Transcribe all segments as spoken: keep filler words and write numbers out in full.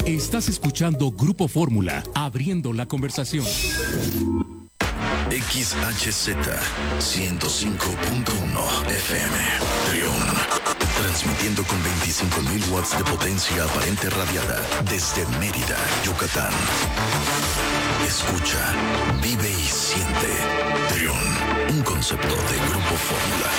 Estás escuchando Grupo Fórmula, abriendo la conversación. X H Z ciento cinco punto uno F M, Trión. Transmitiendo con veinticinco mil watts de potencia aparente radiada desde Mérida, Yucatán. Escucha, vive y siente. Trión, un concepto de Grupo Fórmula.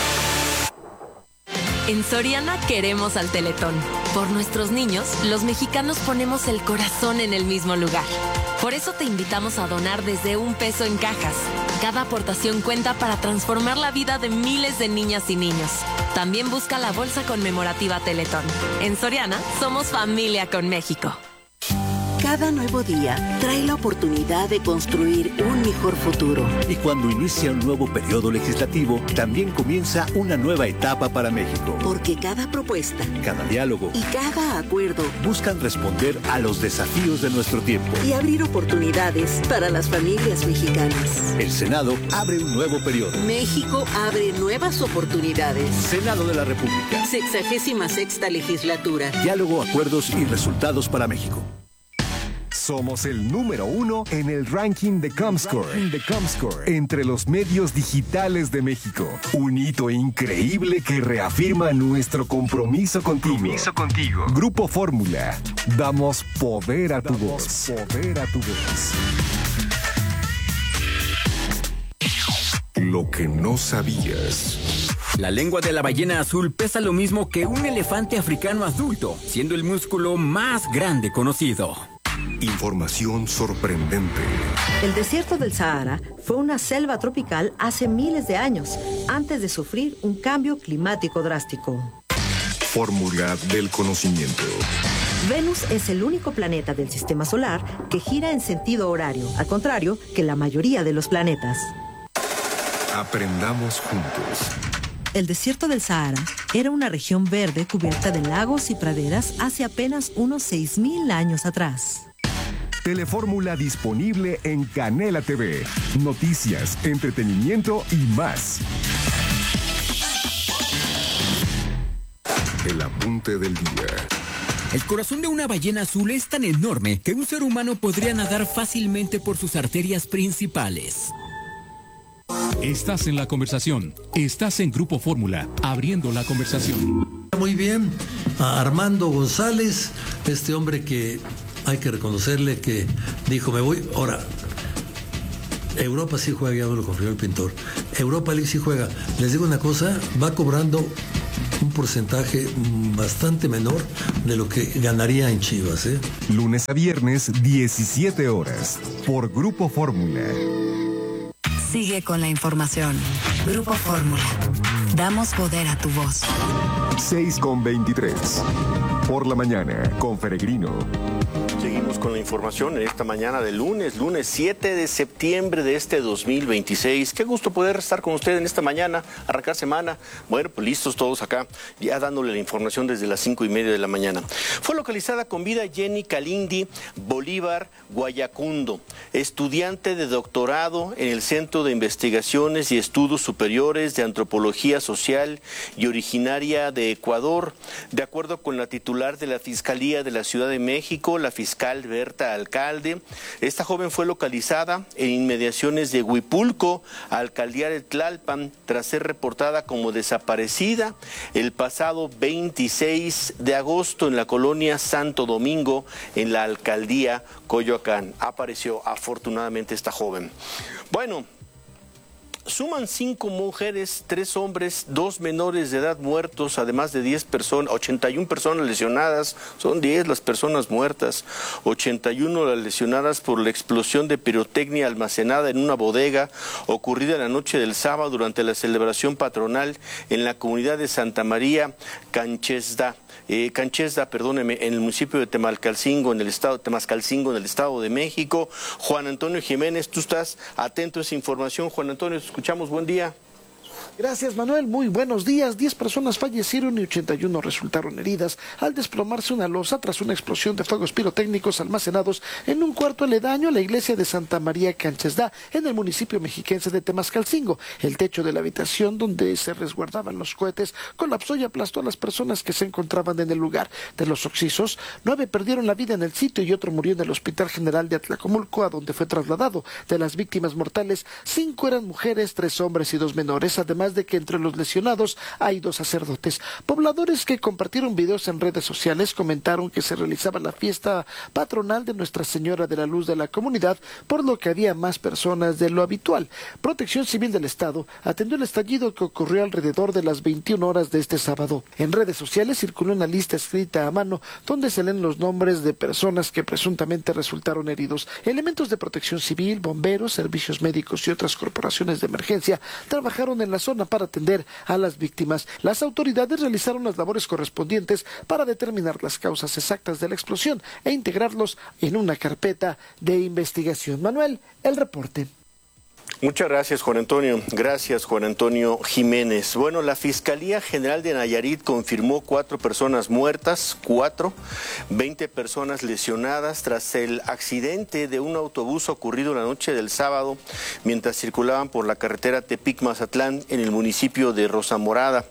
En Soriana queremos al Teletón. Por nuestros niños, los mexicanos ponemos el corazón en el mismo lugar. Por eso te invitamos a donar desde un peso en cajas. Cada aportación cuenta para transformar la vida de miles de niñas y niños. También busca la bolsa conmemorativa Teletón. En Soriana, somos familia con México. Cada nuevo día trae la oportunidad de construir un mejor futuro. Y cuando inicia un nuevo periodo legislativo, también comienza una nueva etapa para México. Porque cada propuesta, cada diálogo y cada acuerdo buscan responder a los desafíos de nuestro tiempo y abrir oportunidades para las familias mexicanas. El Senado abre un nuevo periodo. México abre nuevas oportunidades. Senado de la República. Sexagésima sexta legislatura. Diálogo, acuerdos y resultados para México. Somos el número uno en el ranking de Comscore, de Comscore entre los medios digitales de México. Un hito increíble que reafirma nuestro compromiso contigo. Compromiso contigo. Grupo Fórmula. Damos poder a tu voz. Poder a tu voz. Lo que no sabías. La lengua de la ballena azul pesa lo mismo que un elefante africano adulto, siendo el músculo más grande conocido. Información sorprendente. El desierto del Sahara fue una selva tropical hace miles de años, antes de sufrir un cambio climático drástico. Fórmula del conocimiento. Venus es el único planeta del sistema solar que gira en sentido horario, al contrario que la mayoría de los planetas. Aprendamos juntos. El desierto del Sahara era una región verde cubierta de lagos y praderas hace apenas unos seis mil años atrás. Telefórmula disponible en Canela T V. Noticias, entretenimiento y más. El apunte del día. El corazón de una ballena azul es tan enorme que un ser humano podría nadar fácilmente por sus arterias principales. Estás en la conversación. Estás en Grupo Fórmula, abriendo la conversación. Muy bien. A Armando González, este hombre que hay que reconocerle que dijo, me voy. Ahora, Europa sí juega, ya me lo confirmó el pintor. Europa League sí juega. Les digo una cosa, va cobrando un porcentaje bastante menor de lo que ganaría en Chivas, ¿eh? Lunes a viernes, diecisiete horas, por Grupo Fórmula. Sigue con la información. Grupo Fórmula. Damos poder a tu voz. seis con veintitrés. Por la mañana, con Peregrino. Seguimos con la información en esta mañana de lunes, lunes siete de septiembre de este dos mil veintiséis. Qué gusto poder estar con usted en esta mañana, arrancar semana. Bueno, pues listos todos acá, ya dándole la información desde las cinco y media de la mañana. Fue localizada con vida Jenny Kalindi Bolívar Guayacundo, estudiante de doctorado en el Centro de Investigaciones y Estudios Superiores de Antropología Social y originaria de Ecuador. De acuerdo con la titular de la Fiscalía de la Ciudad de México, la fiscal Berta Alcalde, esta joven fue localizada en inmediaciones de Huipulco, alcaldía de Tlalpan, tras ser reportada como desaparecida el pasado veintiséis de agosto en la colonia Santo Domingo, en la alcaldía Coyoacán. Apareció afortunadamente esta joven. Bueno, suman cinco mujeres, tres hombres, dos menores de edad muertos, además de diez personas, ochenta y una personas lesionadas. Son diez las personas muertas, ochenta y una las lesionadas por la explosión de pirotecnia almacenada en una bodega ocurrida la noche del sábado durante la celebración patronal en la comunidad de Santa María Canchesda. Eh, Canchesda, perdóneme, en el municipio de Temalcalcingo, en el estado de Temascalcingo, en el Estado de México. Juan Antonio Jiménez, tú estás atento a esa información. Juan Antonio, te escuchamos, buen día. Gracias, Manuel. Muy buenos días. Diez personas fallecieron y ochenta y uno resultaron heridas al desplomarse una losa tras una explosión de fuegos pirotécnicos almacenados en un cuarto aledaño a la iglesia de Santa María Canchesdá, en el municipio mexiquense de Temascalcingo. El techo de la habitación donde se resguardaban los cohetes colapsó y aplastó a las personas que se encontraban en el lugar. De los occisos, nueve perdieron la vida en el sitio y otro murió en el Hospital General de Atlacomulco, a donde fue trasladado. De las víctimas mortales, cinco eran mujeres, tres hombres y dos menores, además de que entre los lesionados hay dos sacerdotes. Pobladores que compartieron videos en redes sociales comentaron que se realizaba la fiesta patronal de Nuestra Señora de la Luz de la comunidad, por lo que había más personas de lo habitual. Protección Civil del Estado atendió el estallido que ocurrió alrededor de las veintiuna horas de este sábado. En redes sociales circuló una lista escrita a mano donde se leen los nombres de personas que presuntamente resultaron heridos. Elementos de Protección Civil, bomberos, servicios médicos y otras corporaciones de emergencia trabajaron en la zona para atender a las víctimas. Las autoridades realizaron las labores correspondientes para determinar las causas exactas de la explosión e integrarlos en una carpeta de investigación. Manuel, el reporte. Muchas gracias, Juan Antonio. Gracias, Juan Antonio Jiménez. Bueno, la Fiscalía General de Nayarit confirmó cuatro personas muertas, cuatro, veinte personas lesionadas tras el accidente de un autobús ocurrido la noche del sábado mientras circulaban por la carretera Tepic-Mazatlán en el municipio de Rosa Morada,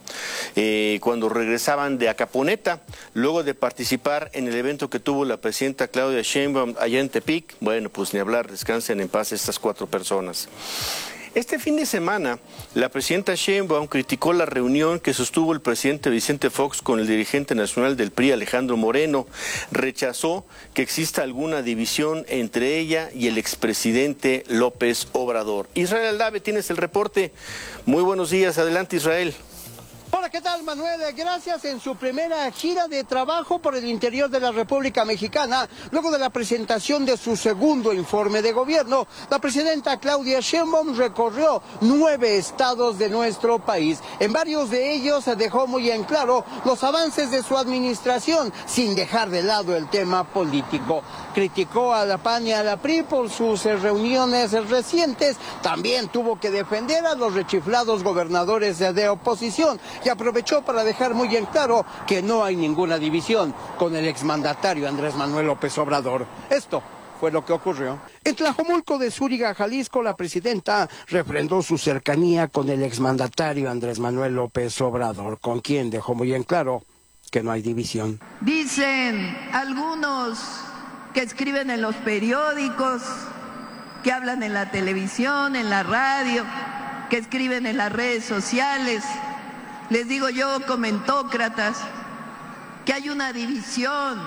eh, cuando regresaban de Acaponeta, luego de participar en el evento que tuvo la presidenta Claudia Sheinbaum allá en Tepic. Bueno, pues ni hablar, descansen en paz estas cuatro personas. Este fin de semana, la presidenta Sheinbaum criticó la reunión que sostuvo el presidente Vicente Fox con el dirigente nacional del P R I, Alejandro Moreno. Rechazó que exista alguna división entre ella y el expresidente López Obrador. Israel Aldave, tienes el reporte. Muy buenos días, adelante, Israel. Hola, ¿qué tal, Manuel? Gracias. En su primera gira de trabajo por el interior de la República Mexicana, luego de la presentación de su segundo informe de gobierno, la presidenta Claudia Sheinbaum recorrió nueve estados de nuestro país. En varios de ellos dejó muy en claro los avances de su administración, sin dejar de lado el tema político. Criticó a la P A N y a la P R I por sus reuniones recientes. También tuvo que defender a los rechiflados gobernadores de, de oposición, y aprovechó para dejar muy en claro que no hay ninguna división con el exmandatario Andrés Manuel López Obrador. Esto fue lo que ocurrió. En Tlajomulco de Zúriga, Jalisco, la presidenta refrendó su cercanía con el exmandatario Andrés Manuel López Obrador, con quien dejó muy en claro que no hay división. Dicen algunos que escriben en los periódicos, que hablan en la televisión, en la radio, que escriben en las redes sociales. Les digo yo, comentócratas, que hay una división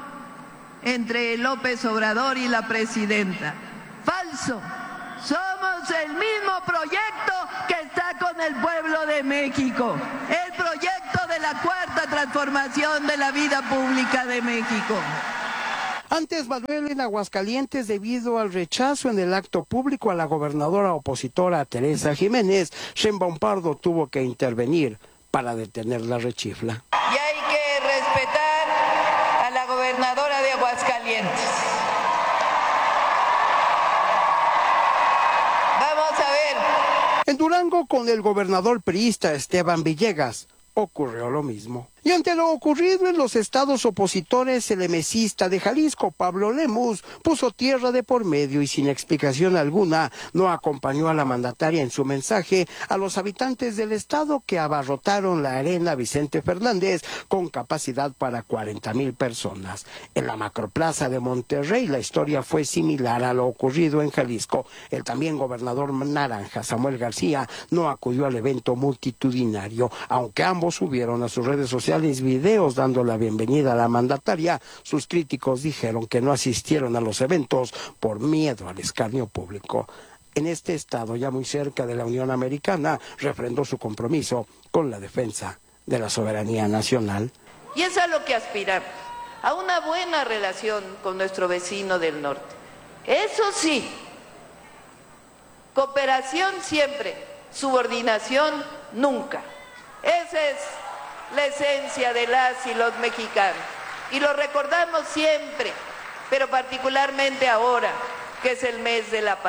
entre López Obrador y la presidenta. Falso. Somos el mismo proyecto que está con el pueblo de México. El proyecto de la cuarta transformación de la vida pública de México. Antes, Manuel, en Aguascalientes, debido al rechazo en el acto público a la gobernadora opositora Teresa Jiménez, Sheinbaum Pardo tuvo que intervenir para detener la rechifla. Y hay que respetar a la gobernadora de Aguascalientes. Vamos a ver. En Durango, con el gobernador priista Esteban Villegas, ocurrió lo mismo. Y ante lo ocurrido en los estados opositores, el emecista de Jalisco, Pablo Lemus, puso tierra de por medio y sin explicación alguna no acompañó a la mandataria en su mensaje a los habitantes del estado que abarrotaron la arena Vicente Fernández con capacidad para cuarenta mil personas. En la macroplaza de Monterrey la historia fue similar a lo ocurrido en Jalisco. El también gobernador naranja, Samuel García, no acudió al evento multitudinario, aunque ambos subieron a sus redes sociales videos dando la bienvenida a la mandataria. Sus críticos dijeron que no asistieron a los eventos por miedo al escarnio público. En este estado, ya muy cerca de la Unión Americana, refrendó su compromiso con la defensa de la soberanía nacional. Y es a lo que aspiramos, a una buena relación con nuestro vecino del norte. Eso sí, cooperación siempre, subordinación nunca. Esa es la esencia de las y los mexicanos. Y lo recordamos siempre, pero particularmente ahora, que es el mes de la patria.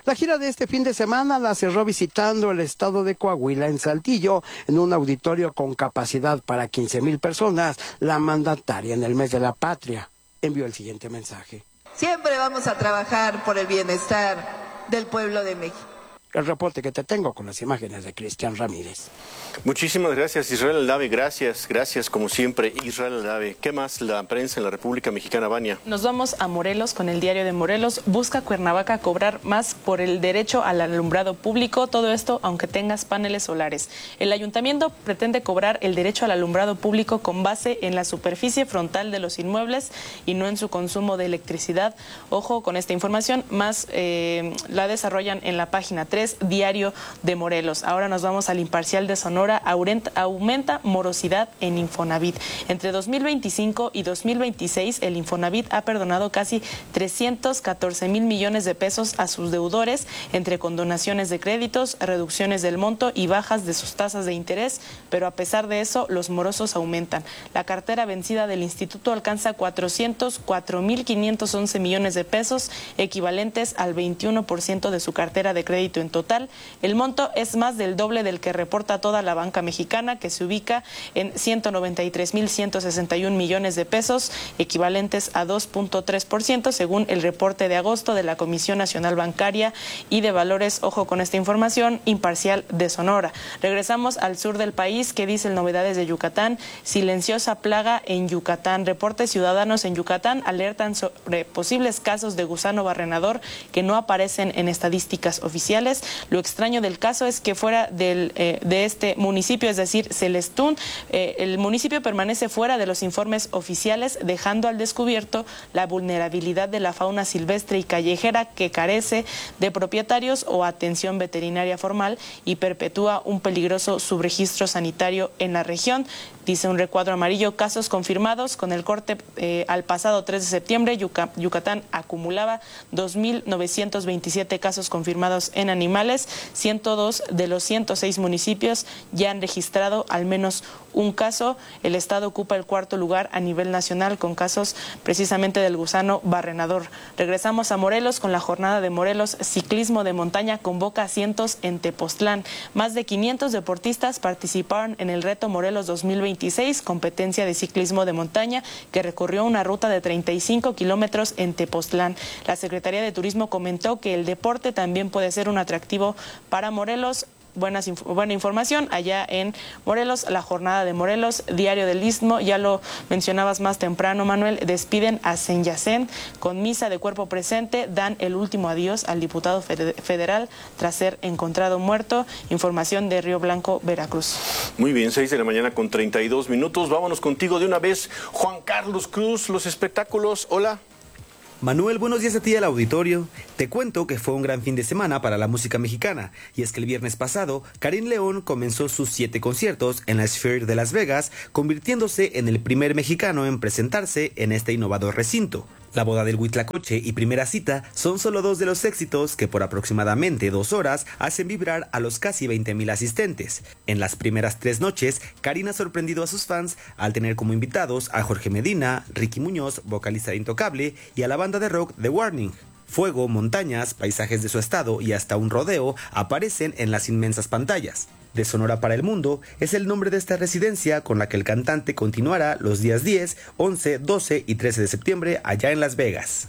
La gira de este fin de semana la cerró visitando el estado de Coahuila en Saltillo, en un auditorio con capacidad para quince mil personas. La mandataria en el mes de la patria envió el siguiente mensaje. Siempre vamos a trabajar por el bienestar del pueblo de México. El reporte que te tengo con las imágenes de Cristian Ramírez. Muchísimas gracias, Israel Aldave. Gracias, gracias como siempre, Israel Aldave. ¿Qué más la prensa en la República Mexicana, Vania? Nos vamos a Morelos con el Diario de Morelos. Busca Cuernavaca cobrar más por el derecho al alumbrado público. Todo esto aunque tengas paneles solares. El ayuntamiento pretende cobrar el derecho al alumbrado público con base en la superficie frontal de los inmuebles y no en su consumo de electricidad. Ojo con esta información, más eh, la desarrollan en la página tres, Diario de Morelos. Ahora nos vamos al Imparcial de Sonora. Aumenta morosidad en Infonavit. Entre dos mil veinticinco y dos mil veintiséis, el Infonavit ha perdonado casi trescientos catorce mil millones de pesos a sus deudores, entre condonaciones de créditos, reducciones del monto y bajas de sus tasas de interés, pero a pesar de eso, los morosos aumentan. La cartera vencida del instituto alcanza cuatrocientos cuatro mil quinientos once millones de pesos, equivalentes al veintiuno por ciento de su cartera de crédito en total. El monto es más del doble del que reporta toda la banca mexicana, que se ubica en ciento noventa y tres mil ciento sesenta y un millones de pesos, equivalentes a dos punto tres por ciento, según el reporte de agosto de la Comisión Nacional Bancaria y de Valores. Ojo con esta información, Imparcial de Sonora. Regresamos al sur del país. ¿Qué dice el Novedades de Yucatán? Silenciosa plaga en Yucatán. Reportes ciudadanos en Yucatán alertan sobre posibles casos de gusano barrenador que no aparecen en estadísticas oficiales. Lo extraño del caso es que fuera del, eh, de este municipio, es decir, Celestún, eh, el municipio permanece fuera de los informes oficiales, dejando al descubierto la vulnerabilidad de la fauna silvestre y callejera, que carece de propietarios o atención veterinaria formal y perpetúa un peligroso subregistro sanitario en la región. Dice un recuadro amarillo, casos confirmados. Con el corte eh, al pasado tres de septiembre, Yuca, Yucatán acumulaba dos mil novecientos veintisiete casos confirmados en animales. ciento dos de los ciento seis municipios ya han registrado al menos un caso. El estado ocupa el cuarto lugar a nivel nacional con casos precisamente del gusano barrenador. Regresamos a Morelos con la jornada de Morelos. Ciclismo de montaña convoca asientos en Tepoztlán. Más de quinientos deportistas participaron en el reto Morelos dos mil veintiséis, competencia de ciclismo de montaña que recorrió una ruta de treinta y cinco kilómetros en Tepoztlán. La Secretaría de Turismo comentó que el deporte también puede ser un atractivo para Morelos. Buenas, buena información allá en Morelos, la jornada de Morelos. Diario del Istmo, ya lo mencionabas más temprano, Manuel, despiden a Senyacén con misa de cuerpo presente, dan el último adiós al diputado federal tras ser encontrado muerto. Información de Río Blanco, Veracruz. Muy bien, seis de la mañana con treinta y dos minutos. Vámonos contigo de una vez, Juan Carlos Cruz, los espectáculos. Hola. Manuel, buenos días a ti al auditorio. Te cuento que fue un gran fin de semana para la música mexicana, y es que el viernes pasado, Karim León comenzó sus siete conciertos en la Sphere de Las Vegas, convirtiéndose en el primer mexicano en presentarse en este innovador recinto. La boda del Huitlacoche y Primera Cita son solo dos de los éxitos que por aproximadamente dos horas hacen vibrar a los casi veinte mil asistentes. En las primeras tres noches, Karim ha sorprendido a sus fans al tener como invitados a Jorge Medina, Ricky Muñoz, vocalista de Intocable, y a la banda de rock The Warning. Fuego, montañas, paisajes de su estado y hasta un rodeo aparecen en las inmensas pantallas. De Sonora para el Mundo es el nombre de esta residencia con la que el cantante continuará los días diez, once, doce y trece de septiembre allá en Las Vegas.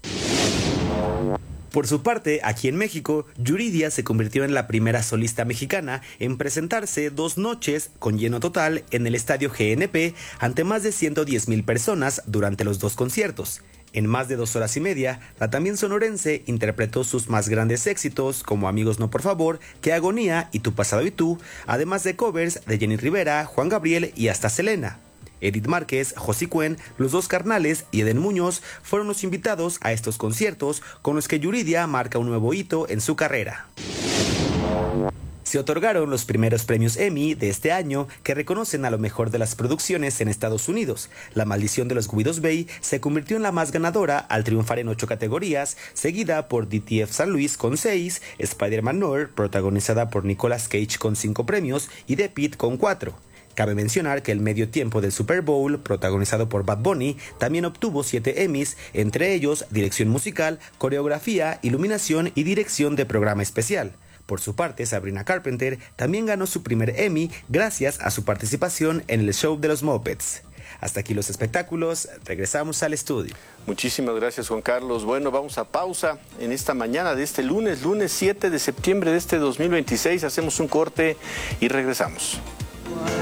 Por su parte, aquí en México, Yuridia se convirtió en la primera solista mexicana en presentarse dos noches con lleno total en el estadio G N P ante más de ciento diez mil personas durante los dos conciertos. En más de dos horas y media, la también sonorense interpretó sus más grandes éxitos como Amigos No Por Favor, Qué Agonía y Tu Pasado y Tú, además de covers de Jenny Rivera, Juan Gabriel y hasta Selena. Edith Márquez, José Cuen, Los Dos Carnales y Eden Muñoz fueron los invitados a estos conciertos con los que Yuridia marca un nuevo hito en su carrera. Se otorgaron los primeros premios Emmy de este año que reconocen a lo mejor de las producciones en Estados Unidos. La Maldición de los Guidos Bay se convirtió en la más ganadora al triunfar en ocho categorías, seguida por D T F San Luis con seis, Spider-Man Noir, protagonizada por Nicolas Cage con cinco premios y The Pitt con cuatro. Cabe mencionar que el medio tiempo del Super Bowl, protagonizado por Bad Bunny, también obtuvo siete Emmys, entre ellos dirección musical, coreografía, iluminación y dirección de programa especial. Por su parte, Sabrina Carpenter también ganó su primer Emmy gracias a su participación en el show de los Muppets. Hasta aquí los espectáculos, regresamos al estudio. Muchísimas gracias, Juan Carlos. Bueno, vamos a pausa en esta mañana de este lunes, lunes siete de septiembre de este dos mil veintiséis. Hacemos un corte y regresamos.